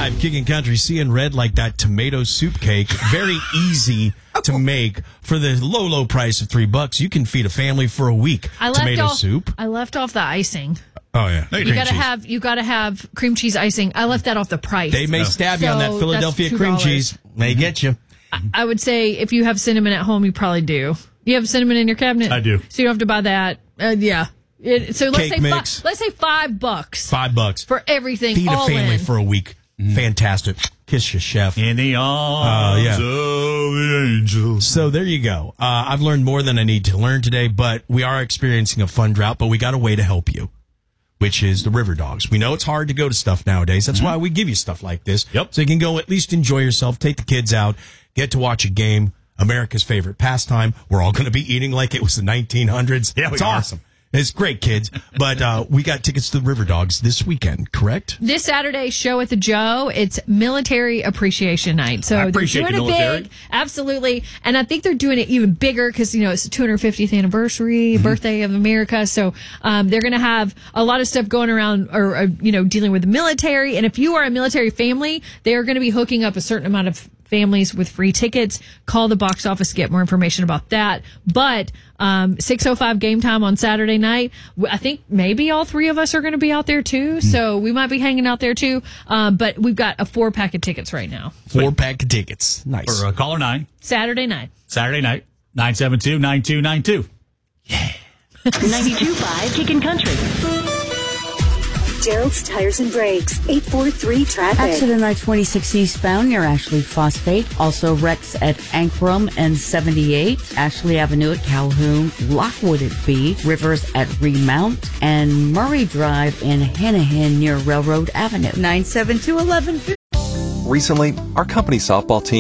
605 Kicking Country, seeing red like that tomato soup cake. Very easy to make for the low price of $3. You can feed a family for a week. Tomato soup. I left off the icing. Oh yeah, You gotta have cream cheese icing. I left that off the price. They may stab you on that Philadelphia cream cheese. They get you. I would say if you have cinnamon at home, you probably do. You have cinnamon in your cabinet? I do. So you don't have to buy that. Yeah. So let's say $5. $5 for everything. Feed all a family in. for a week. Fantastic. Kiss your chef. In the arms of the angel. So there you go. I've learned more than I need to learn today, but we are experiencing a fun drought, but we got a way to help you, which is the River Dogs. We know it's hard to go to stuff nowadays. That's why we give you stuff like this. Yep. So you can go at least enjoy yourself, take the kids out, get to watch a game, America's favorite pastime. We're all going to be eating like it was the 1900s. Yeah, it's awesome. It's great, kids. But we got tickets to the River Dogs this weekend, correct? This Saturday, show at the Joe. It's Military Appreciation Night. So I appreciate they're doing the it military. big. Absolutely. And I think they're doing it even bigger because, it's the 250th anniversary, birthday of America. So they're going to have a lot of stuff going around or dealing with the military. And if you are a military family, they are going to be hooking up a certain amount of families with free tickets. Call the box office to get more information about that. But 6:05 game time on Saturday night. I think maybe all three of us are going to be out there too. So we might be hanging out there too. But we've got a 4-pack of tickets right now. 4-pack of tickets. Nice. For caller 9. Saturday night. 972-9292. Yeah. 92.5 Kicking Country. Gerald's Tires and Brakes, 843 traffic. Accident I-26 eastbound near Ashley Phosphate. Also wrecks at Ankrum and 78. Ashley Avenue at Calhoun. Lockwood at B. Rivers at Remount. And Murray Drive in Hanahan near Railroad Avenue. 972-1150. Recently, our company softball team